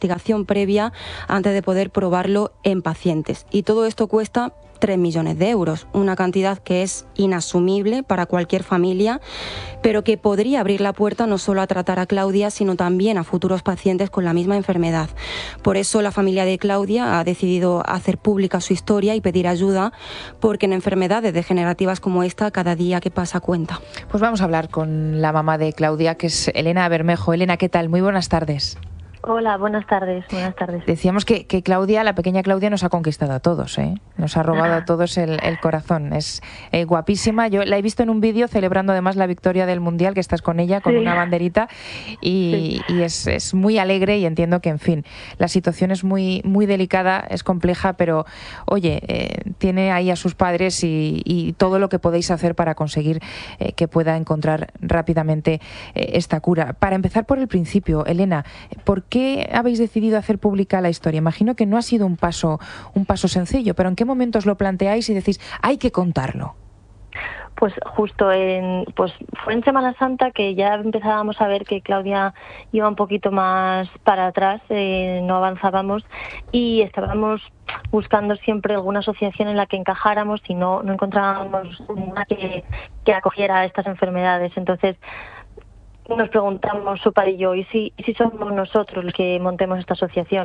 investigación previa antes de poder probarlo en pacientes. Y todo esto cuesta 3 millones de euros, una cantidad que es inasumible para cualquier familia, pero que podría abrir la puerta no solo a tratar a Claudia, sino también a futuros pacientes con la misma enfermedad. Por eso la familia de Claudia ha decidido hacer pública su historia y pedir ayuda, porque en enfermedades degenerativas como esta, cada día que pasa cuenta. Pues vamos a hablar con la mamá de Claudia, que es Elena Bermejo. Elena, ¿qué tal? Muy buenas tardes. Hola, buenas tardes. Decíamos que Claudia, la pequeña Claudia, nos ha conquistado a todos, ¿eh? Nos ha robado a todos el corazón. Es guapísima. Yo la he visto en un vídeo celebrando además la victoria del Mundial, que estás con ella, con una banderita, y es muy alegre, y entiendo que, en fin, la situación es muy, muy delicada, es compleja, pero, oye, tiene ahí a sus padres y todo lo que podéis hacer para conseguir que pueda encontrar rápidamente esta cura. Para empezar por el principio, Elena, ¿por qué habéis decidido hacer pública la historia? Imagino que no ha sido un paso sencillo, pero ¿en qué momento os lo planteáis y decís, hay que contarlo? Pues justo fue en Semana Santa que ya empezábamos a ver que Claudia iba un poquito más para atrás, no avanzábamos, y estábamos buscando siempre alguna asociación en la que encajáramos y no encontrábamos una que acogiera estas enfermedades. Entonces nos preguntamos, su padre y yo, ¿y si somos nosotros los que montemos esta asociación?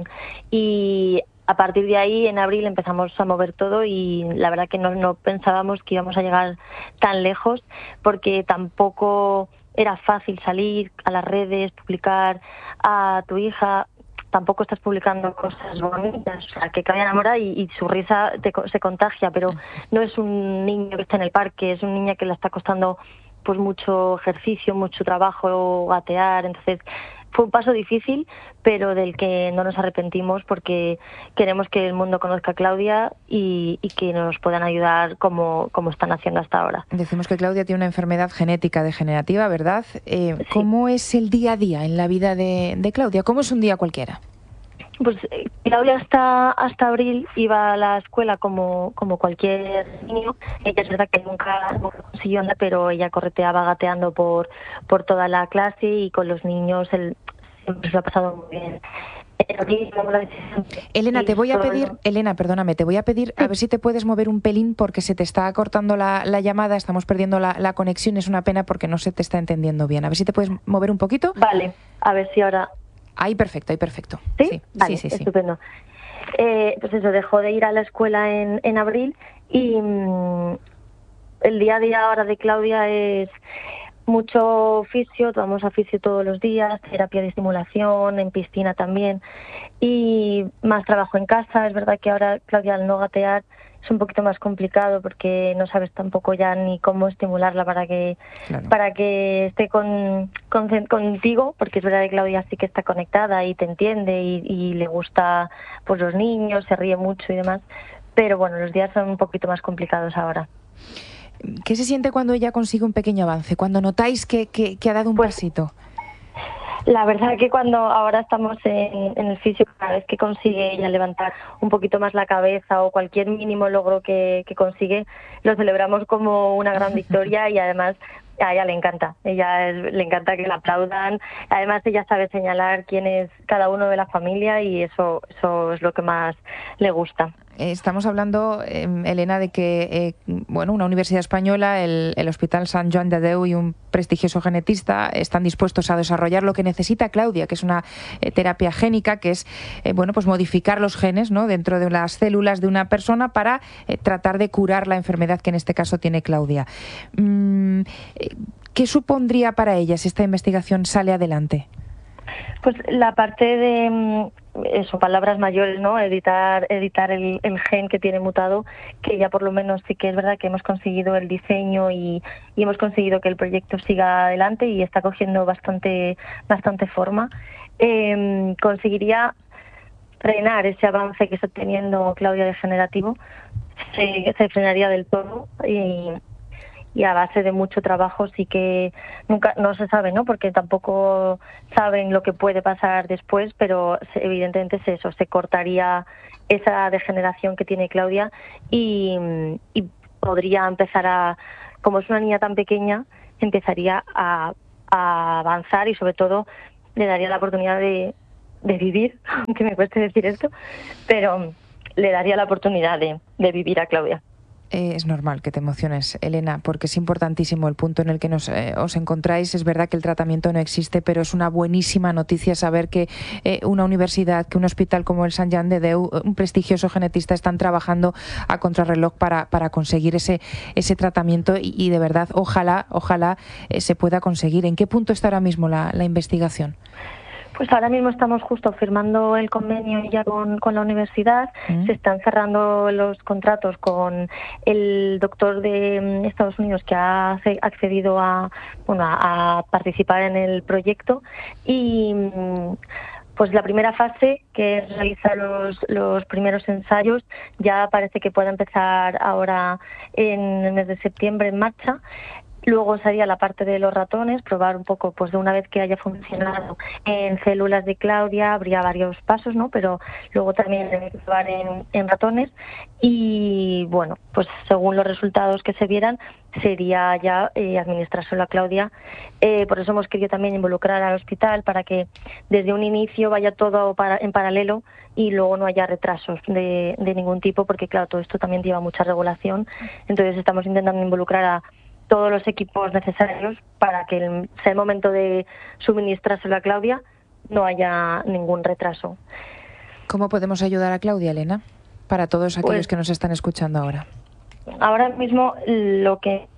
Y a partir de ahí, en abril, empezamos a mover todo, y la verdad que no pensábamos que íbamos a llegar tan lejos, porque tampoco era fácil salir a las redes, publicar a tu hija. Tampoco estás publicando cosas bonitas, o sea, que Claudia enamora y su risa se contagia, pero no es un niño que está en el parque, es un niño que le está costando pues mucho ejercicio, mucho trabajo, gatear. Entonces fue un paso difícil, pero del que no nos arrepentimos, porque queremos que el mundo conozca a Claudia y que nos puedan ayudar como están haciendo hasta ahora. Decimos que Claudia tiene una enfermedad genética degenerativa, ¿verdad? Sí. ¿Cómo es el día a día en la vida de Claudia? ¿Cómo es un día cualquiera? Pues Claudia hasta abril iba a la escuela como cualquier niño. Ella es verdad que nunca consiguió andar, pero ella correteaba gateando por toda la clase, y con los niños siempre se lo ha pasado muy bien. Elena, perdóname, te voy a pedir a ver si te puedes mover un pelín, porque se te está cortando la llamada, estamos perdiendo la conexión, es una pena porque no se te está entendiendo bien. A ver si te puedes mover un poquito. Vale, a ver si ahora... Ahí perfecto. ¿Sí? Vale, sí. Estupendo. Pues eso, dejó de ir a la escuela en abril, y el día a día ahora de Claudia es mucho fisio, tomamos a fisio todos los días, terapia de estimulación, en piscina también, y más trabajo en casa. Es verdad que ahora Claudia, al no gatear, es un poquito más complicado, porque no sabes tampoco ya ni cómo estimularla para que esté contigo, porque es verdad que Claudia sí que está conectada y te entiende y le gusta pues los niños, se ríe mucho y demás, pero bueno, los días son un poquito más complicados ahora. ¿Qué se siente cuando ella consigue un pequeño avance? Cuando notáis que ha dado un pasito. La verdad que cuando ahora estamos en el fisio, cada vez que consigue ella levantar un poquito más la cabeza o cualquier mínimo logro que consigue, lo celebramos como una gran victoria, y además a ella le encanta. Le encanta que la aplaudan. Además ella sabe señalar quién es cada uno de la familia, y eso es lo que más le gusta. Estamos hablando, Elena, de que una universidad española, el Hospital Sant Joan de Déu y un prestigioso genetista están dispuestos a desarrollar lo que necesita Claudia, que es una terapia génica, que es pues modificar los genes, ¿no?, dentro de las células de una persona para tratar de curar la enfermedad que en este caso tiene Claudia. ¿Qué supondría para ella si esta investigación sale adelante? Pues la parte de eso, palabras mayores, ¿no? Editar el gen que tiene mutado, que ya por lo menos sí que es verdad que hemos conseguido el diseño y hemos conseguido que el proyecto siga adelante y está cogiendo bastante forma. Conseguiría frenar ese avance que está teniendo Claudia degenerativo, se frenaría del todo, y a base de mucho trabajo sí que nunca no se sabe, ¿no?, porque tampoco saben lo que puede pasar después, pero evidentemente es eso, se cortaría esa degeneración que tiene Claudia y podría empezar como es una niña tan pequeña, empezaría a avanzar, y sobre todo le daría la oportunidad de de vivir, aunque me cueste decir esto, pero le daría la oportunidad de vivir a Claudia. Es normal que te emociones, Elena, porque es importantísimo el punto en el que os encontráis. Es verdad que el tratamiento no existe, pero es una buenísima noticia saber que una universidad, que un hospital como el Sant Jan de Déu, un prestigioso genetista, están trabajando a contrarreloj para conseguir ese tratamiento y de verdad, ojalá se pueda conseguir. ¿En qué punto está ahora mismo la investigación? Pues ahora mismo estamos justo firmando el convenio ya con la universidad. Se están cerrando los contratos con el doctor de Estados Unidos que ha accedido a participar en el proyecto y pues la primera fase, que es realizar los primeros ensayos, ya parece que puede empezar ahora en el mes de septiembre en marcha. Luego sería la parte de los ratones, probar un poco, pues de una vez que haya funcionado en células de Claudia, habría varios pasos, ¿no? Pero luego también hay que probar en ratones y, bueno, pues según los resultados que se vieran, sería ya administrárselo a Claudia. Por eso hemos querido también involucrar al hospital para que desde un inicio vaya todo en paralelo y luego no haya retrasos de ningún tipo, porque claro, todo esto también lleva mucha regulación. Entonces estamos intentando involucrar a todos los equipos necesarios para que sea el momento de suministrárselo a Claudia, no haya ningún retraso. ¿Cómo podemos ayudar a Claudia, Elena, para todos aquellos que nos están escuchando ahora? Ahora mismo lo que...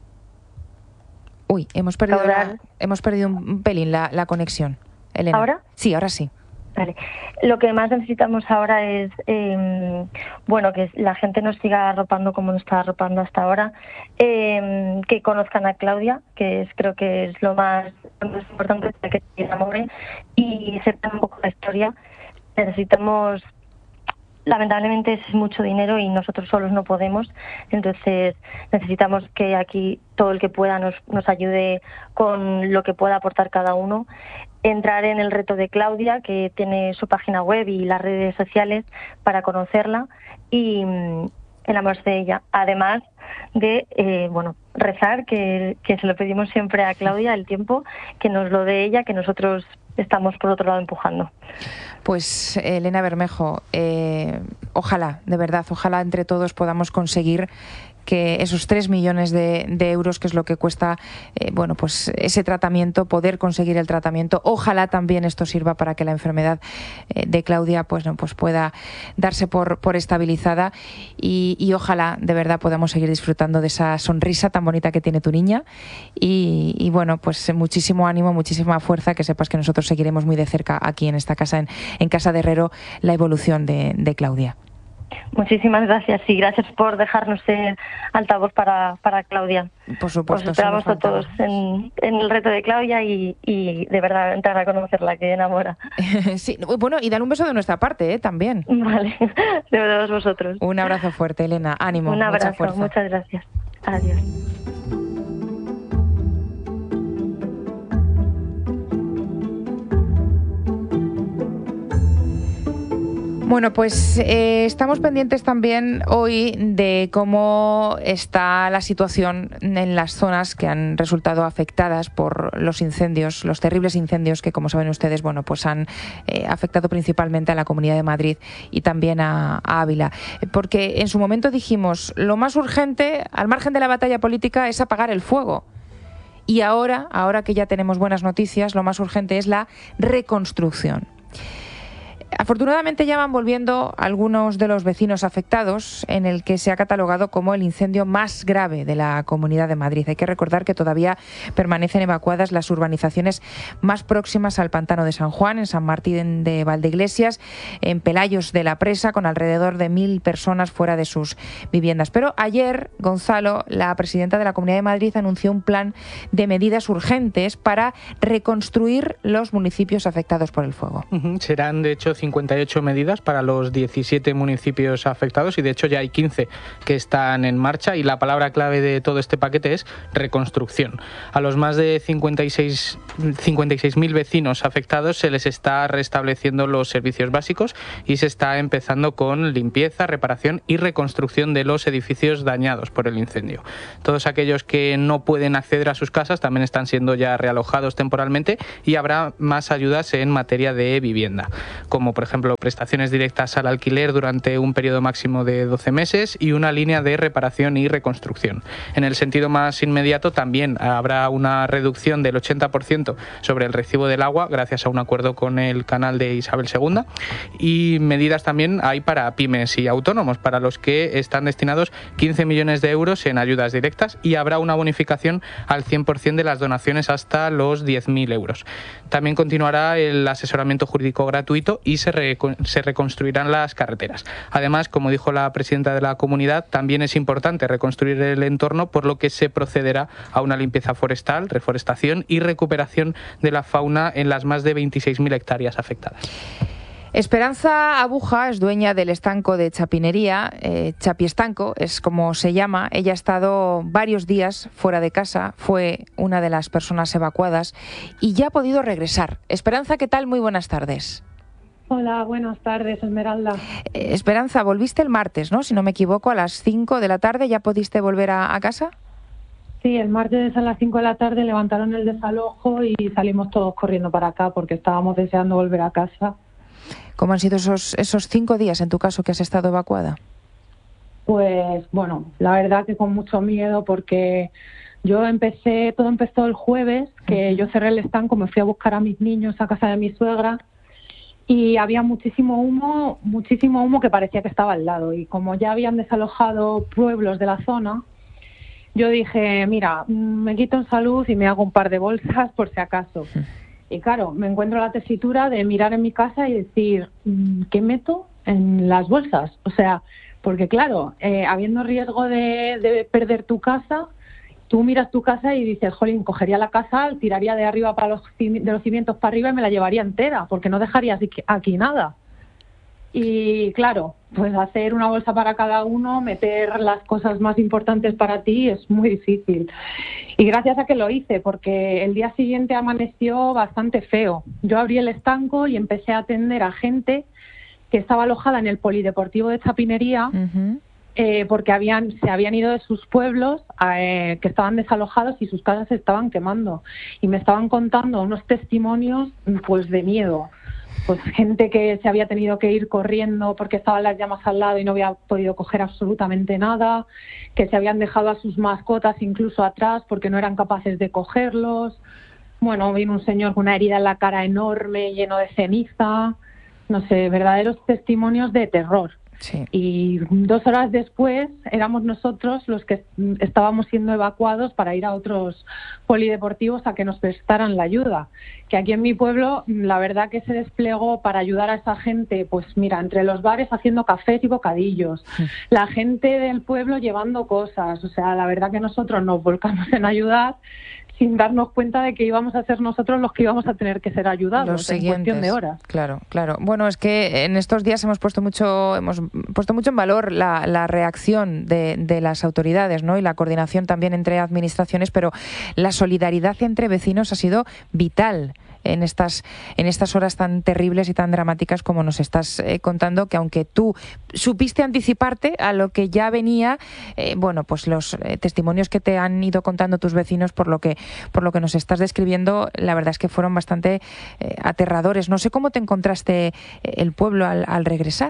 Uy, hemos perdido un pelín la conexión, Elena. ¿Ahora? Sí, ahora sí. Vale. Lo que más necesitamos ahora es que la gente nos siga arropando como nos está arropando hasta ahora, que conozcan a Claudia, creo que es lo más importante, que se enamoren y sepan un poco la historia. Necesitamos, lamentablemente es mucho dinero y nosotros solos no podemos, entonces necesitamos que aquí todo el que pueda nos ayude con lo que pueda aportar cada uno. Entrar en el reto de Claudia, que tiene su página web y las redes sociales para conocerla y enamorarse de ella. Además de rezar, que se lo pedimos siempre a Claudia, el tiempo, que nos lo dé ella, que nosotros estamos por otro lado empujando. Pues Elena Bermejo, ojalá, de verdad, ojalá entre todos podamos conseguir que esos 3 millones de euros, que es lo que cuesta pues ese tratamiento, poder conseguir el tratamiento. Ojalá también esto sirva para que la enfermedad de Claudia pues pueda darse por estabilizada y ojalá de verdad podamos seguir disfrutando de esa sonrisa tan bonita que tiene tu niña y bueno, pues muchísimo ánimo, muchísima fuerza, que sepas que nosotros seguiremos muy de cerca aquí en esta casa, en Casa de Herrero, la evolución de Claudia. Muchísimas gracias y gracias por dejarnos ser altavoz para Claudia. Por supuesto. Os esperamos a todos en el reto de Claudia y de verdad entrar a conocerla, que enamora. Sí, bueno, y dar un beso de nuestra parte, también. Vale, de todos vosotros. Un abrazo fuerte, Elena. Ánimo, un abrazo, mucha fuerza. Muchas gracias. Adiós. Bueno, pues estamos pendientes también hoy de cómo está la situación en las zonas que han resultado afectadas por los incendios, los terribles incendios que, como saben ustedes, pues han afectado principalmente a la Comunidad de Madrid y también a Ávila. Porque en su momento dijimos, lo más urgente, al margen de la batalla política, es apagar el fuego. Y ahora que ya tenemos buenas noticias, lo más urgente es la reconstrucción. Afortunadamente ya van volviendo algunos de los vecinos afectados, en el que se ha catalogado como el incendio más grave de la Comunidad de Madrid. Hay que recordar que todavía permanecen evacuadas las urbanizaciones más próximas al Pantano de San Juan, en San Martín de Valdeiglesias, en Pelayos de la Presa, con alrededor de 1.000 personas fuera de sus viviendas. Pero ayer, Gonzalo, la presidenta de la Comunidad de Madrid, anunció un plan de medidas urgentes para reconstruir los municipios afectados por el fuego. Serán, de hecho, 158 medidas para los 17 municipios afectados y de hecho ya hay 15 que están en marcha y la palabra clave de todo este paquete es reconstrucción. A los más de 56.000 vecinos afectados se les está restableciendo los servicios básicos y se está empezando con limpieza, reparación y reconstrucción de los edificios dañados por el incendio. Todos aquellos que no pueden acceder a sus casas también están siendo ya realojados temporalmente y habrá más ayudas en materia de vivienda, como por ejemplo prestaciones directas al alquiler durante un periodo máximo de 12 meses y una línea de reparación y reconstrucción. En el sentido más inmediato también habrá una reducción del 80% sobre el recibo del agua gracias a un acuerdo con el canal de Isabel II y medidas también hay para pymes y autónomos para los que están destinados 15 millones de euros en ayudas directas y habrá una bonificación al 100% de las donaciones hasta los 10.000 euros. También continuará el asesoramiento jurídico gratuito y se reconstruirán las carreteras. Además, como dijo la presidenta de la comunidad, también es importante reconstruir el entorno, por lo que se procederá a una limpieza forestal, reforestación y recuperación de la fauna en las más de 26.000 hectáreas afectadas. Esperanza Abuja es dueña del estanco de Chapinería, Chapiestanco es como se llama. Ella ha estado varios días fuera de casa, fue una de las personas evacuadas y ya ha podido regresar. Esperanza, ¿qué tal? Muy buenas tardes. Hola, buenas tardes, Esmeralda. Esperanza, volviste el martes, ¿no? Si no me equivoco, a las 5 de la tarde, ¿ya pudiste volver a casa? Sí, el martes a las 5 de la tarde levantaron el desalojo y salimos todos corriendo para acá porque estábamos deseando volver a casa. ¿Cómo han sido esos 5 días, en tu caso, que has estado evacuada? Pues, bueno, la verdad que con mucho miedo porque todo empezó el jueves, que yo cerré el estanco, me fui a buscar a mis niños a casa de mi suegra y había muchísimo humo que parecía que estaba al lado. Y como ya habían desalojado pueblos de la zona, yo dije, mira, me quito en salud y me hago un par de bolsas por si acaso. Y claro, me encuentro la tesitura de mirar en mi casa y decir, ¿qué meto en las bolsas? O sea, porque claro, habiendo riesgo de perder tu casa, tú miras tu casa y dices, jolín, cogería la casa, tiraría de arriba de los cimientos para arriba y me la llevaría entera, porque no dejaría aquí nada. Y claro, pues hacer una bolsa para cada uno, meter las cosas más importantes para ti es muy difícil. Y gracias a que lo hice, porque el día siguiente amaneció bastante feo. Yo abrí el estanco y empecé a atender a gente que estaba alojada en el polideportivo de Chapinería, porque se habían ido de sus pueblos que estaban desalojados y sus casas se estaban quemando. Y me estaban contando unos testimonios pues de miedo. Pues gente que se había tenido que ir corriendo porque estaban las llamas al lado y no había podido coger absolutamente nada, que se habían dejado a sus mascotas incluso atrás porque no eran capaces de cogerlos. Bueno, vino un señor con una herida en la cara enorme, lleno de ceniza, no sé, verdaderos testimonios de terror. Sí. Y 2 horas después éramos nosotros los que estábamos siendo evacuados para ir a otros polideportivos a que nos prestaran la ayuda. Que aquí en mi pueblo, la verdad que se desplegó para ayudar a esa gente, pues mira, entre los bares haciendo cafés y bocadillos, la gente del pueblo llevando cosas. O sea, la verdad que nosotros nos volcamos en ayudar sin darnos cuenta de que íbamos a ser nosotros los que íbamos a tener que ser ayudados en cuestión de horas. Claro, claro. Bueno, es que en estos días hemos puesto mucho en valor la reacción de las autoridades, ¿no? Y la coordinación también entre administraciones, pero la solidaridad entre vecinos ha sido vital en estas horas tan terribles y tan dramáticas como nos estás contando, que aunque tú supiste anticiparte a lo que ya venía, bueno, pues los testimonios que te han ido contando tus vecinos por lo que nos estás describiendo, la verdad es que fueron bastante aterradores. No sé cómo te encontraste el pueblo al regresar.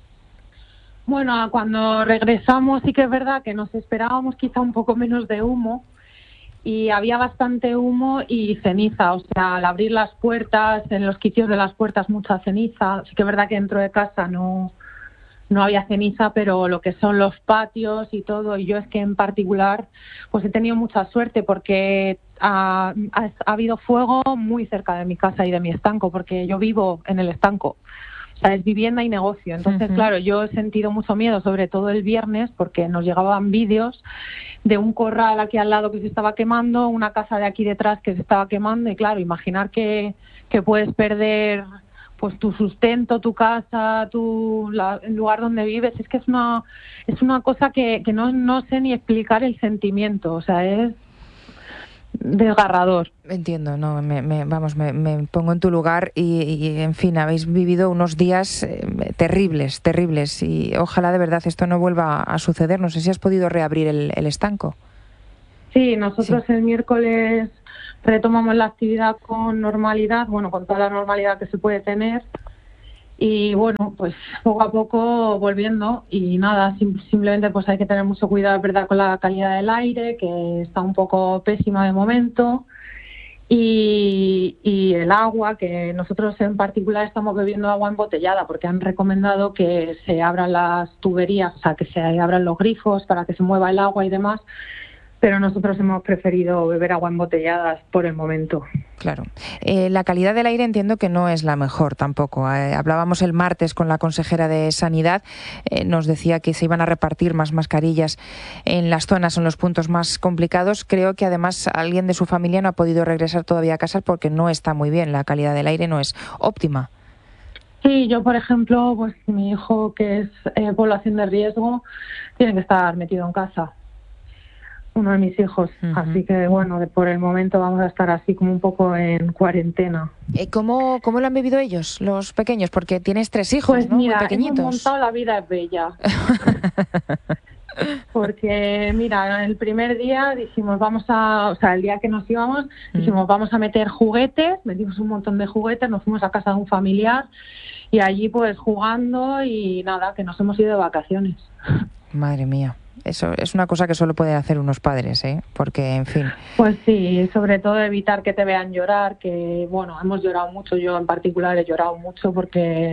Bueno, cuando regresamos sí que es verdad que nos esperábamos quizá un poco menos de humo, y había bastante humo y ceniza, o sea, al abrir las puertas, en los quicios de las puertas mucha ceniza. Sí que es verdad que dentro de casa no había ceniza, pero lo que son los patios y todo, y yo es que en particular pues he tenido mucha suerte porque ha habido fuego muy cerca de mi casa y de mi estanco, porque yo vivo en el estanco. O sea, es vivienda y negocio. Entonces, claro, yo he sentido mucho miedo, sobre todo el viernes, porque nos llegaban vídeos de un corral aquí al lado que se estaba quemando, una casa de aquí detrás que se estaba quemando, y claro, imaginar que puedes perder pues tu sustento, tu casa, el lugar donde vives. Es que es una cosa que no sé ni explicar el sentimiento, o sea, es desgarrador. Entiendo, no, me pongo en tu lugar y en fin, habéis vivido unos días terribles y ojalá de verdad esto no vuelva a suceder. No sé si has podido reabrir el estanco. Sí, nosotros el miércoles retomamos la actividad con normalidad, bueno, con toda la normalidad que se puede tener. Y bueno, pues poco a poco volviendo y nada, simplemente pues hay que tener mucho cuidado, es verdad, con la calidad del aire, que está un poco pésima de momento, y el agua, que nosotros en particular estamos bebiendo agua embotellada porque han recomendado que se abran las tuberías, o sea, que se abran los grifos para que se mueva el agua y demás. Pero nosotros hemos preferido beber agua embotellada por el momento. Claro. La calidad del aire entiendo que no es la mejor tampoco. Hablábamos el martes con la consejera de Sanidad, nos decía que se iban a repartir más mascarillas en las zonas, en los puntos más complicados. Creo que además alguien de su familia no ha podido regresar todavía a casa porque no está muy bien, la calidad del aire no es óptima. Sí, yo por ejemplo, pues mi hijo que es población de riesgo tiene que estar metido en casa. Uno de mis hijos, así que bueno, por el momento vamos a estar así como un poco en cuarentena. ¿Cómo lo han vivido ellos, los pequeños? Porque tienes 3 hijos, pues ¿no? Mira, muy pequeñitos. Hemos montado La Vida es Bella. Porque mira, el primer día dijimos el día que nos íbamos, dijimos vamos a meter juguetes, metimos un montón de juguetes, nos fuimos a casa de un familiar y allí pues jugando y nada, que nos hemos ido de vacaciones. Madre mía. Eso es una cosa que solo pueden hacer unos padres, ¿eh? Porque, en fin... Pues sí, sobre todo evitar que te vean llorar, que, bueno, hemos llorado mucho, yo en particular he llorado mucho porque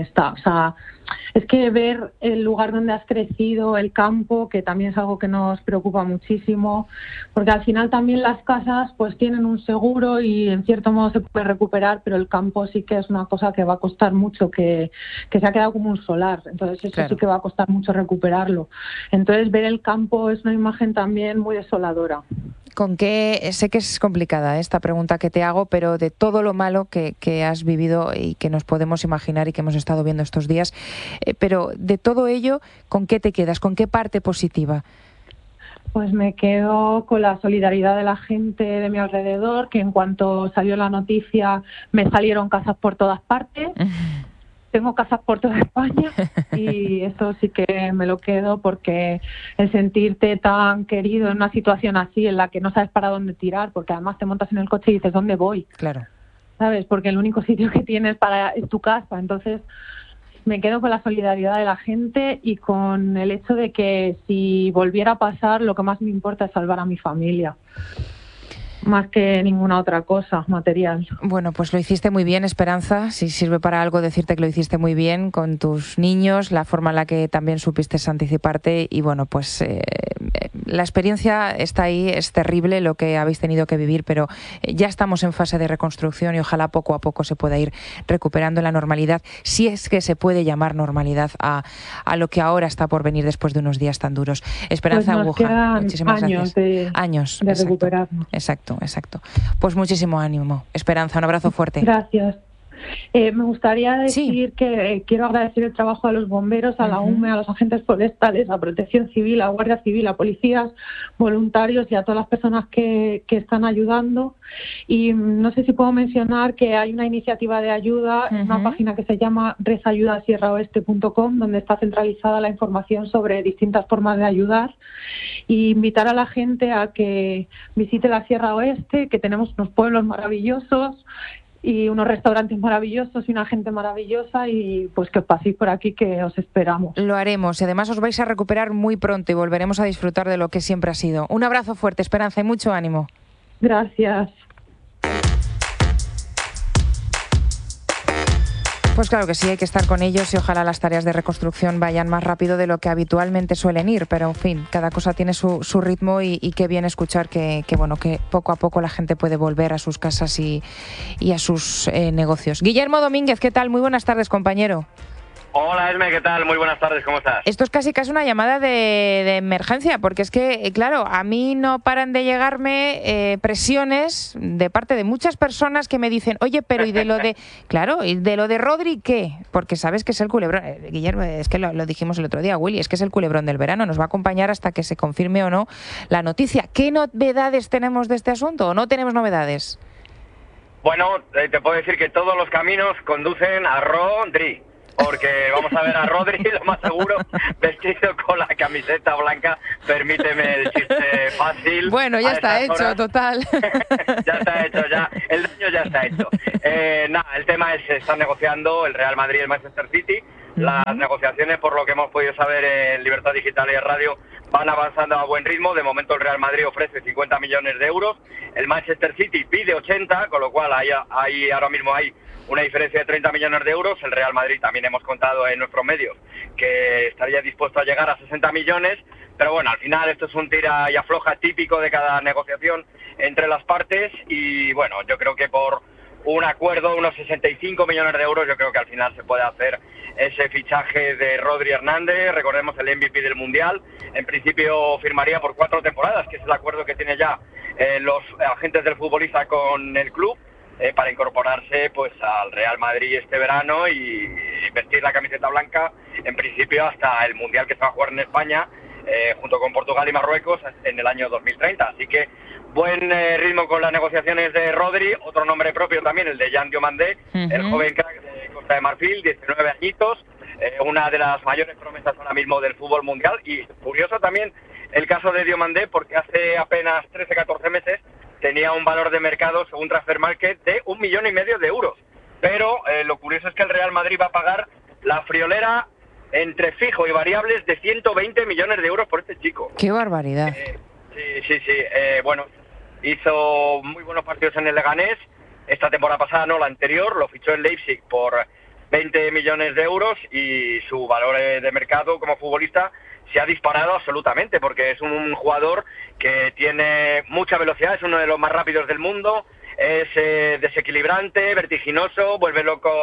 es que ver el lugar donde has crecido, el campo, que también es algo que nos preocupa muchísimo, porque al final también las casas pues tienen un seguro y en cierto modo se puede recuperar, pero el campo sí que es una cosa que va a costar mucho, que se ha quedado como un solar, entonces eso claro. Sí que va a costar mucho recuperarlo. Entonces ver el campo es una imagen también muy desoladora. ¿Con qué? Sé que es complicada esta pregunta que te hago, pero de todo lo malo que has vivido y que nos podemos imaginar y que hemos estado viendo estos días, pero de todo ello, ¿con qué te quedas? ¿Con qué parte positiva? Pues me quedo con la solidaridad de la gente de mi alrededor, que en cuanto salió la noticia me salieron casas por todas partes. Tengo casas por toda España y eso sí que me lo quedo porque el sentirte tan querido en una situación así en la que no sabes para dónde tirar, porque además te montas en el coche y dices ¿dónde voy? Claro. ¿Sabes? Porque el único sitio que tienes es tu casa. Entonces me quedo con la solidaridad de la gente y con el hecho de que si volviera a pasar lo que más me importa es salvar a mi familia. Más que ninguna otra cosa material. Bueno, pues lo hiciste muy bien, Esperanza. Si sirve para algo decirte que lo hiciste muy bien con tus niños, la forma en la que también supiste anticiparte y bueno, pues la experiencia está ahí, es terrible lo que habéis tenido que vivir, pero ya estamos en fase de reconstrucción y ojalá poco a poco se pueda ir recuperando la normalidad, si es que se puede llamar normalidad a lo que ahora está por venir después de unos días tan duros. Esperanza pues Aguja, muchísimas gracias. Años de recuperarnos. Exacto. Pues muchísimo ánimo. Esperanza, un abrazo fuerte. Gracias. Me gustaría decir que quiero agradecer el trabajo a los bomberos, a la UME, a los agentes forestales, a Protección Civil, a Guardia Civil, a policías, voluntarios y a todas las personas que están ayudando. Y no sé si puedo mencionar que hay una iniciativa de ayuda, una página que se llama resayudasierraoeste.com, donde está centralizada la información sobre distintas formas de ayudar. Y invitar a la gente a que visite la Sierra Oeste, que tenemos unos pueblos maravillosos y unos restaurantes maravillosos y una gente maravillosa y pues que os paséis por aquí que os esperamos. Lo haremos y además os vais a recuperar muy pronto y volveremos a disfrutar de lo que siempre ha sido. Un abrazo fuerte, Esperanza, y mucho ánimo. Gracias. Pues claro que sí, hay que estar con ellos y ojalá las tareas de reconstrucción vayan más rápido de lo que habitualmente suelen ir, pero en fin, cada cosa tiene su ritmo y qué bien escuchar que poco a poco la gente puede volver a sus casas y a sus negocios. Guillermo Domínguez, ¿qué tal? Muy buenas tardes, compañero. Hola, Esme, ¿qué tal? Muy buenas tardes, ¿cómo estás? Esto es casi una llamada de emergencia, porque es que, claro, a mí no paran de llegarme presiones de parte de muchas personas que me dicen, oye, pero ¿y de lo de ¿y de lo de Rodri qué? Porque sabes que es el culebrón, Guillermo, es que lo dijimos el otro día, Willy, es que es el culebrón del verano, nos va a acompañar hasta que se confirme o no la noticia. ¿Qué novedades tenemos de este asunto o no tenemos novedades? Bueno, te puedo decir que todos los caminos conducen a Rodri. Porque vamos a ver a Rodri, lo más seguro, vestido con la camiseta blanca. Permíteme el chiste fácil. Bueno, ya está hecho, total. Ya está hecho, ya. El daño ya está hecho. El tema es, están negociando el Real Madrid y el Manchester City. Las negociaciones, por lo que hemos podido saber en Libertad Digital y en Radio, van avanzando a buen ritmo. De momento el Real Madrid ofrece 50 millones de euros. El Manchester City pide 80, con lo cual ahí ahora mismo hay una diferencia de 30 millones de euros. El Real Madrid también hemos contado en nuestros medios que estaría dispuesto a llegar a 60 millones, pero bueno, al final esto es un tira y afloja típico de cada negociación entre las partes y bueno, yo creo que por un acuerdo, unos 65 millones de euros, yo creo que al final se puede hacer ese fichaje de Rodri Hernández, recordemos el MVP del Mundial, en principio firmaría por 4 temporadas, que es el acuerdo que tiene ya los agentes del futbolista con el club, para incorporarse pues al Real Madrid este verano y vestir la camiseta blanca en principio hasta el Mundial que se va a jugar en España junto con Portugal y Marruecos en el año 2030. Así que buen ritmo con las negociaciones de Rodri, otro nombre propio también, el de Yan Diomandé, el joven crack de Costa de Marfil, 19 añitos, una de las mayores promesas ahora mismo del fútbol mundial. Y curioso también el caso de Diomandé, porque hace apenas 13-14 meses tenía un valor de mercado, según Transfer Market, de 1,5 millones de euros. Pero lo curioso es que el Real Madrid va a pagar la friolera entre fijo y variables de 120 millones de euros por este chico. ¡Qué barbaridad! Sí. Bueno, hizo muy buenos partidos en el Leganés. Esta temporada pasada, no, la anterior, lo fichó en Leipzig por 20 millones de euros y su valor de mercado como futbolista se ha disparado absolutamente, porque es un jugador que tiene mucha velocidad, es uno de los más rápidos del mundo, es desequilibrante, vertiginoso, vuelve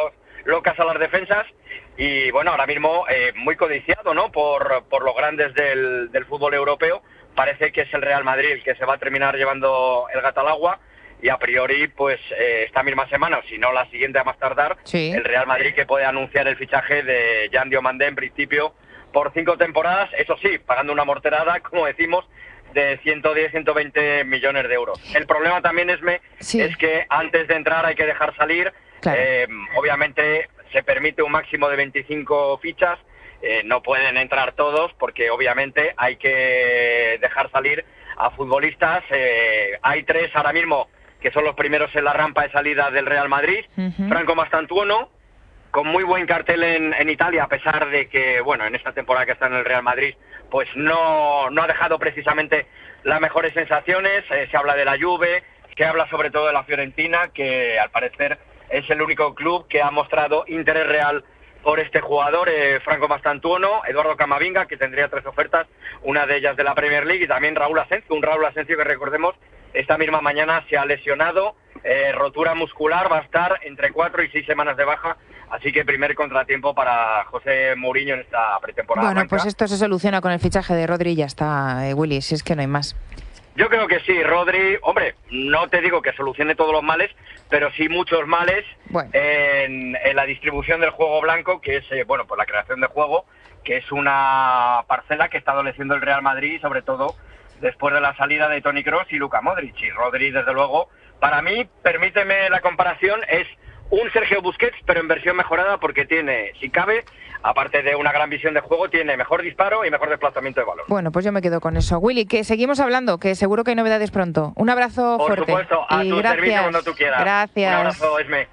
locas a las defensas y bueno, ahora mismo muy codiciado, ¿no? por los grandes del fútbol europeo. Parece que es el Real Madrid el que se va a terminar llevando el gato al agua y a priori pues esta misma semana, o si no la siguiente a más tardar, el Real Madrid que puede anunciar el fichaje de Yan Diomandé en principio por 5 temporadas, eso sí, pagando una morterada, como decimos, de 110-120 millones de euros. El problema también es que antes de entrar hay que dejar salir. Claro. Obviamente se permite un máximo de 25 fichas, no pueden entrar todos porque obviamente hay que dejar salir a futbolistas. Hay 3 ahora mismo que son los primeros en la rampa de salida del Real Madrid. Franco Mastantuono, con muy buen cartel en Italia, a pesar de que, bueno, en esta temporada que está en el Real Madrid, pues no ha dejado precisamente las mejores sensaciones. Se habla de la Juve, se habla sobre todo de la Fiorentina, que al parecer es el único club que ha mostrado interés real por este jugador, Franco Mastantuono, Eduardo Camavinga, que tendría 3 ofertas, una de ellas de la Premier League, y también Raúl Asencio, que recordemos, esta misma mañana se ha lesionado, rotura muscular, va a estar entre 4 y 6 semanas de baja, así que primer contratiempo para José Mourinho en esta pretemporada. Bueno, pues esto se soluciona con el fichaje de Rodri y ya está, Willy, si es que no hay más. Yo creo que sí, Rodri, hombre, no te digo que solucione todos los males, pero sí muchos males en la distribución del juego blanco, que es, pues la creación de juego, que es una parcela que está adoleciendo el Real Madrid, sobre todo después de la salida de Toni Kroos y Luka Modric. Y Rodri, desde luego, para mí, permíteme la comparación, es un Sergio Busquets, pero en versión mejorada, porque tiene, si cabe, aparte de una gran visión de juego, tiene mejor disparo y mejor desplazamiento de balón. Bueno, pues yo me quedo con eso. Willy, que seguimos hablando, que seguro que hay novedades pronto. Un abrazo fuerte. Por supuesto, a tu servicio cuando tú quieras. Gracias. Un abrazo, Esme.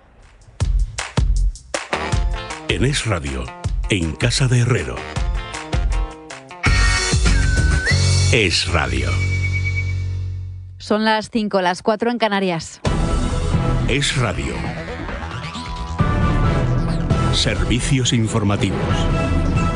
En Es Radio, en Casa de Herrero. Es Radio. Son las 5, las 4 en Canarias. Es Radio. Servicios informativos.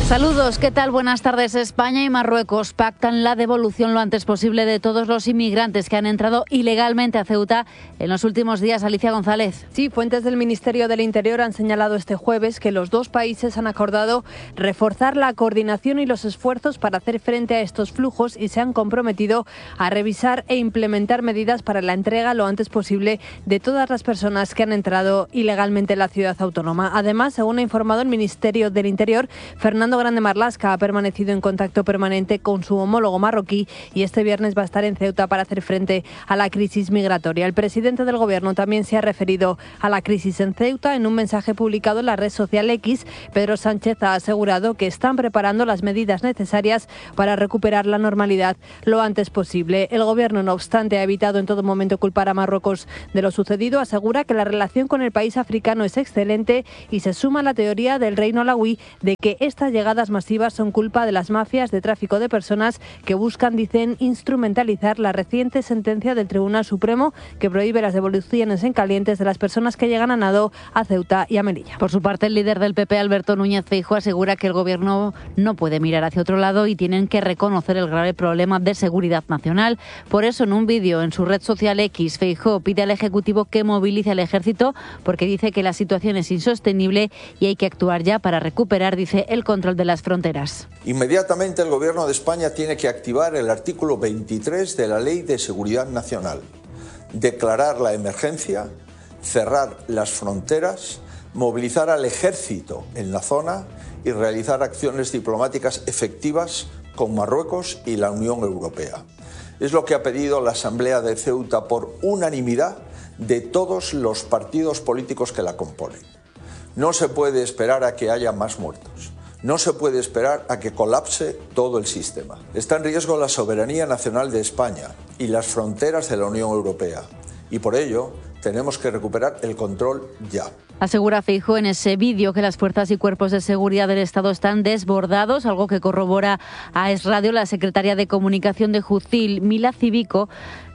Saludos, ¿qué tal? Buenas tardes. España y Marruecos pactan la devolución lo antes posible de todos los inmigrantes que han entrado ilegalmente a Ceuta en los últimos días. Alicia González. Sí, fuentes del Ministerio del Interior han señalado este jueves que los dos países han acordado reforzar la coordinación y los esfuerzos para hacer frente a estos flujos y se han comprometido a revisar e implementar medidas para la entrega lo antes posible de todas las personas que han entrado ilegalmente en la ciudad autónoma. Además, según ha informado el Ministerio del Interior, Fernando Grande Marlaska ha permanecido en contacto permanente con su homólogo marroquí y este viernes va a estar en Ceuta para hacer frente a la crisis migratoria. El presidente del Gobierno también se ha referido a la crisis en Ceuta. En un mensaje publicado en la red social X, Pedro Sánchez ha asegurado que están preparando las medidas necesarias para recuperar la normalidad lo antes posible. El Gobierno, no obstante, ha evitado en todo momento culpar a Marruecos de lo sucedido. Asegura que la relación con el país africano es excelente y se suma a la teoría del reino alauí de que estas llegadas masivas son culpa de las mafias de tráfico de personas que buscan, dicen, instrumentalizar la reciente sentencia del Tribunal Supremo que prohíbe las devoluciones en calientes de las personas que llegan a nado a Ceuta y a Melilla. Por su parte, el líder del PP, Alberto Núñez Feijóo, asegura que el Gobierno no puede mirar hacia otro lado y tienen que reconocer el grave problema de seguridad nacional. Por eso, en un vídeo en su red social X, Feijóo pide al Ejecutivo que movilice al Ejército porque dice que la situación es insostenible y hay que actuar ya para recuperar, dice, el control de las fronteras. Inmediatamente el Gobierno de España tiene que activar el artículo 23 de la Ley de Seguridad Nacional, declarar la emergencia, cerrar las fronteras, movilizar al Ejército en la zona y realizar acciones diplomáticas efectivas con Marruecos y la Unión Europea. Es lo que ha pedido la Asamblea de Ceuta por unanimidad de todos los partidos políticos que la componen. No se puede esperar a que haya más muertos. No se puede esperar a que colapse todo el sistema. Está en riesgo la soberanía nacional de España y las fronteras de la Unión Europea. Y por ello tenemos que recuperar el control ya. Asegura Feijóo en ese vídeo que las fuerzas y cuerpos de seguridad del Estado están desbordados, algo que corrobora a Es Radio. La secretaria de Comunicación de Jucil, Mila Cívico,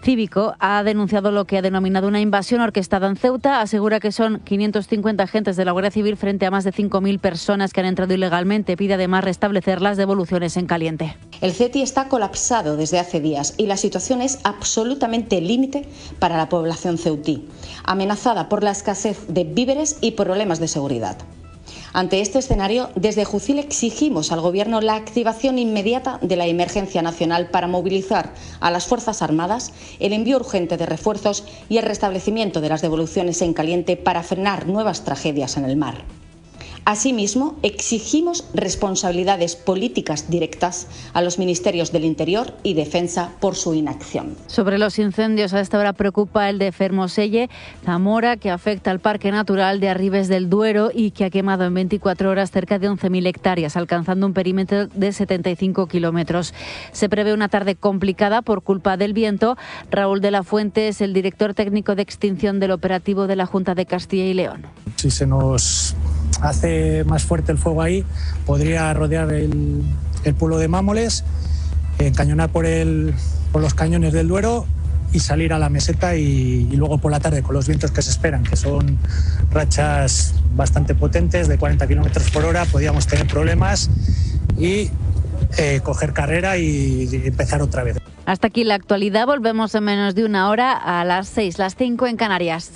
ha denunciado lo que ha denominado una invasión orquestada en Ceuta. Asegura que son 550 agentes de la Guardia Civil frente a más de 5.000 personas que han entrado ilegalmente. Pide además restablecer las devoluciones en caliente. El CETI está colapsado desde hace días y la situación es absolutamente límite para la población ceutí, amenazada por la escasez de víveres y problemas de seguridad. Ante este escenario, desde Jucil exigimos al Gobierno la activación inmediata de la emergencia nacional para movilizar a las Fuerzas Armadas, el envío urgente de refuerzos y el restablecimiento de las devoluciones en caliente para frenar nuevas tragedias en el mar. Asimismo, exigimos responsabilidades políticas directas a los ministerios del Interior y Defensa por su inacción. Sobre los incendios, a esta hora preocupa el de Fermoselle, Zamora, que afecta al Parque Natural de Arribes del Duero y que ha quemado en 24 horas cerca de 11.000 hectáreas, alcanzando un perímetro de 75 kilómetros. Se prevé una tarde complicada por culpa del viento. Raúl de la Fuente es el director técnico de extinción del operativo de la Junta de Castilla y León. Si se nos hace más fuerte el fuego ahí, podría rodear el pueblo de Mámoles, encañonar por los cañones del Duero y salir a la meseta y luego por la tarde con los vientos que se esperan, que son rachas bastante potentes de 40 kilómetros por hora, podríamos tener problemas y coger carrera y empezar otra vez. Hasta aquí la actualidad, volvemos en menos de una hora a las 6, las 5 en Canarias.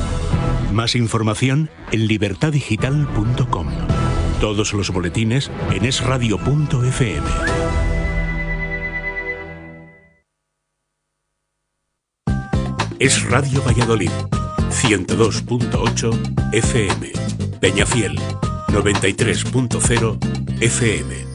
Más información en libertadigital.com. Todos los boletines en esradio.fm. Es Radio Valladolid, 102.8 FM. Peñafiel, 93.0 FM.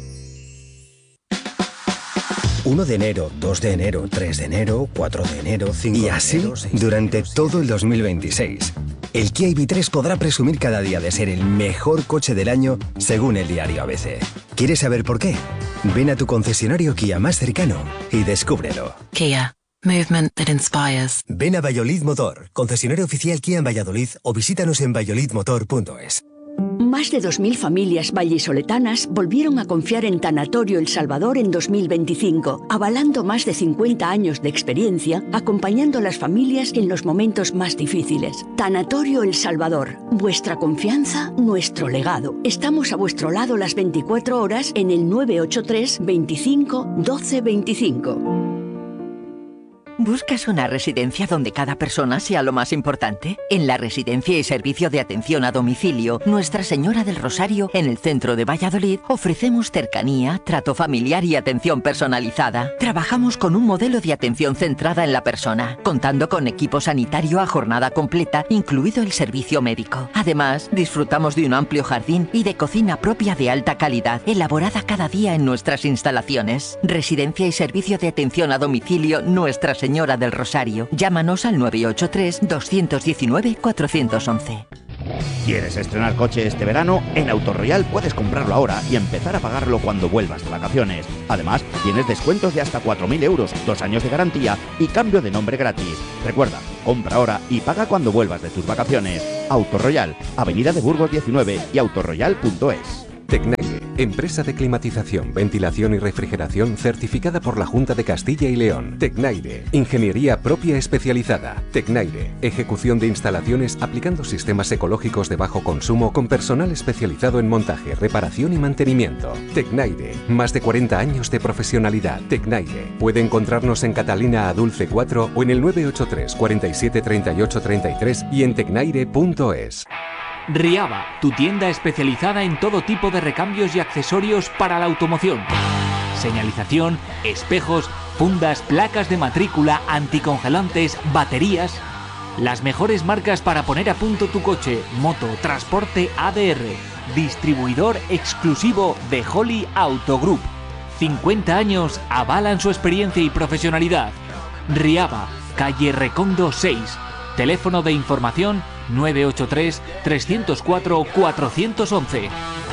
1 de enero, 2 de enero, 3 de enero, 4 de enero, 5 y así de enero, durante todo el 2026. El Kia EV3 podrá presumir cada día de ser el mejor coche del año según el diario ABC. ¿Quieres saber por qué? Ven a tu concesionario Kia más cercano y descúbrelo. Kia. Movement that inspires. Ven a Valladolid Motor, concesionario oficial Kia en Valladolid o visítanos en valladolidmotor.es. Más de 2.000 familias vallisoletanas volvieron a confiar en Tanatorio El Salvador en 2025, avalando más de 50 años de experiencia, acompañando a las familias en los momentos más difíciles. Tanatorio El Salvador, vuestra confianza, nuestro legado. Estamos a vuestro lado las 24 horas en el 983 25 12 25. ¿Buscas una residencia donde cada persona sea lo más importante? En la Residencia y Servicio de Atención a Domicilio Nuestra Señora del Rosario, en el centro de Valladolid, ofrecemos cercanía, trato familiar y atención personalizada. Trabajamos con un modelo de atención centrada en la persona, contando con equipo sanitario a jornada completa, incluido el servicio médico. Además, disfrutamos de un amplio jardín y de cocina propia de alta calidad, elaborada cada día en nuestras instalaciones. Residencia y Servicio de Atención a Domicilio Nuestra Señora del Rosario. Llámanos al 983-219-411. ¿Quieres estrenar coche este verano? En Autoroyal puedes comprarlo ahora y empezar a pagarlo cuando vuelvas de vacaciones. Además, tienes descuentos de hasta 4.000 euros, 2 años de garantía y cambio de nombre gratis. Recuerda, compra ahora y paga cuando vuelvas de tus vacaciones. Autoroyal, Avenida de Burgos 19 y autoroyal.es. Tecnaire, empresa de climatización, ventilación y refrigeración certificada por la Junta de Castilla y León. Tecnaire, ingeniería propia especializada. Tecnaire, ejecución de instalaciones aplicando sistemas ecológicos de bajo consumo con personal especializado en montaje, reparación y mantenimiento. Tecnaire, más de 40 años de profesionalidad. Tecnaire, puede encontrarnos en Catalina Adulce 4 o en el 983 47 38 33 y en tecnaire.es. Riaba, tu tienda especializada en todo tipo de recambios y accesorios para la automoción. Señalización, espejos, fundas, placas de matrícula, anticongelantes, baterías. Las mejores marcas para poner a punto tu coche, moto, transporte ADR. Distribuidor exclusivo de Holly Auto Group. 50 años avalan su experiencia y profesionalidad. Riaba, calle Recondo 6. Teléfono de información 983 304 411.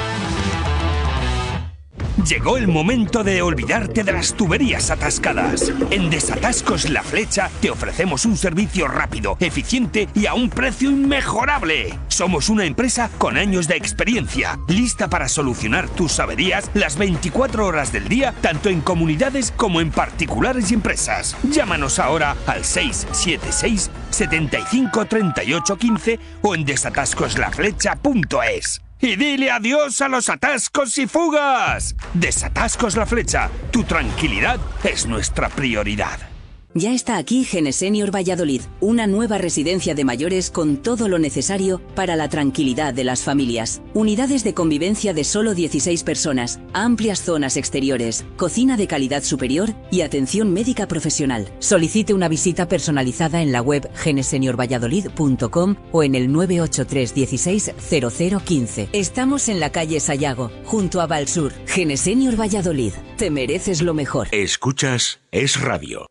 Llegó el momento de olvidarte de las tuberías atascadas. En Desatascos La Flecha te ofrecemos un servicio rápido, eficiente y a un precio inmejorable. Somos una empresa con años de experiencia, lista para solucionar tus averías las 24 horas del día, tanto en comunidades como en particulares y empresas. Llámanos ahora al 676 75 38 15 o en desatascoslaflecha.es. Y dile adiós a los atascos y fugas. Desatascos La Flecha. Tu tranquilidad es nuestra prioridad. Ya está aquí Genesenior Valladolid, una nueva residencia de mayores con todo lo necesario para la tranquilidad de las familias. Unidades de convivencia de solo 16 personas, amplias zonas exteriores, cocina de calidad superior y atención médica profesional. Solicite una visita personalizada en la web geneseniorvalladolid.com o en el 983 16 0015. Estamos en la calle Sayago, junto a Valsur. Genesenior Valladolid, te mereces lo mejor. Escuchas Es Radio.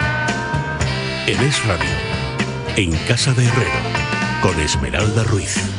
En Es Radio, en Casa de Herrero, con Esmeralda Ruiz.